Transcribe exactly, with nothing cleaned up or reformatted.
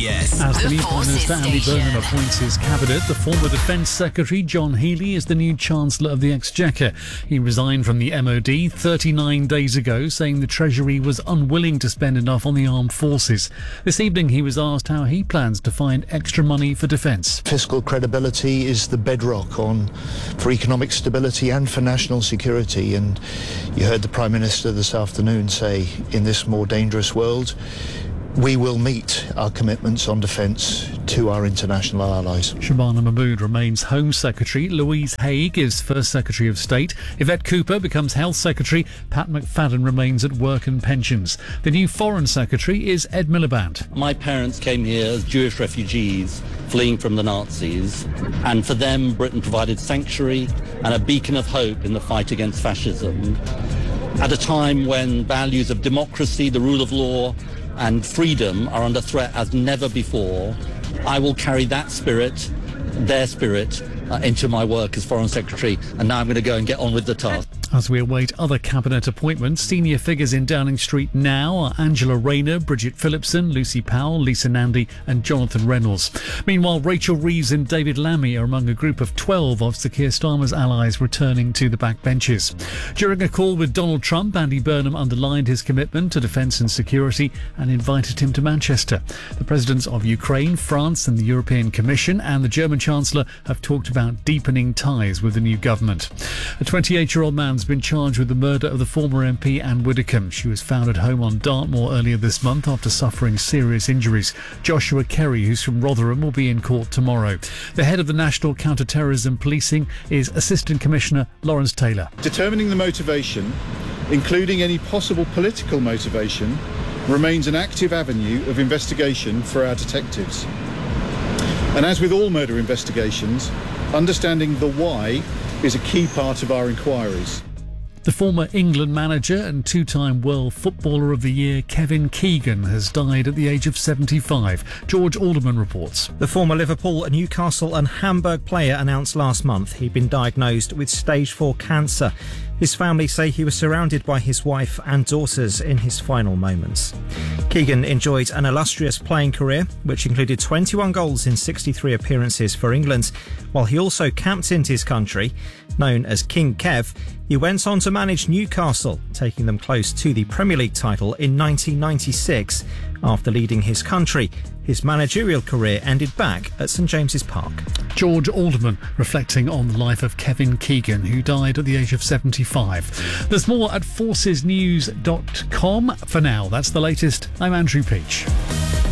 B S. As the The new Prime Forces Minister Andy Station. Burnham appoints his cabinet, the former Defence Secretary John Healey is the new Chancellor of the Exchequer. He resigned from the M O D thirty-nine days ago, saying the Treasury was unwilling to spend enough on the armed forces. This evening he was asked how he plans to find extra money for defence. Fiscal credibility is the bedrock on for economic stability and for national security, and you heard the Prime Minister this afternoon say, in this more dangerous world, we will meet our commitments on defence to our international allies. Shabana Mahmood remains Home Secretary. Louise Haigh is First Secretary of State. Yvette Cooper becomes Health Secretary. Pat McFadden remains at Work and Pensions. The new Foreign Secretary is Ed Miliband. My parents came here as Jewish refugees fleeing from the Nazis, and for them Britain provided sanctuary and a beacon of hope in the fight against fascism. At a time when values of democracy, the rule of law and freedom are under threat as never before, I will carry that spirit, their spirit, uh, into my work as Foreign Secretary, and now I'm going to go and get on with the task. As we await other cabinet appointments, senior figures in Downing Street now are Angela Rayner, Bridget Phillipson, Lucy Powell, Lisa Nandy and Jonathan Reynolds. Meanwhile, Rachel Reeves and David Lammy are among a group of twelve of Sir Keir Starmer's allies returning to the backbenches. During a call with Donald Trump, Andy Burnham underlined his commitment to defence and security and invited him to Manchester. The presidents of Ukraine, France and the European Commission and the German Chancellor have talked about deepening ties with the new government. A twenty-eight-year-old man's been charged with the murder of the former M P Anne Widdecombe. She was found at home on Dartmoor earlier this month after suffering serious injuries. Joshua Kerry, who's from Rotherham, will be in court tomorrow. The head of the National Counter-Terrorism Policing is Assistant Commissioner Lawrence Taylor. Determining the motivation, including any possible political motivation, remains an active avenue of investigation for our detectives. And as with all murder investigations, understanding the why is a key part of our inquiries. The former England manager and two-time World Footballer of the Year Kevin Keegan has died at the age of seventy-five. George Alderman reports. The former Liverpool, Newcastle and Hamburg player announced last month he'd been diagnosed with stage four cancer. His family say he was surrounded by his wife and daughters in his final moments. Keegan enjoyed an illustrious playing career, which included twenty-one goals in sixty-three appearances for England, while he also captained his country. Known as King Kev, he went on to manage Newcastle, taking them close to the Premier League title in nineteen ninety-six. After leading his country, his managerial career ended back at St James's Park. George Alderman reflecting on the life of Kevin Keegan, who died at the age of seventy-five. There's more at forces news dot com. For now, that's the latest. I'm Andrew Peach.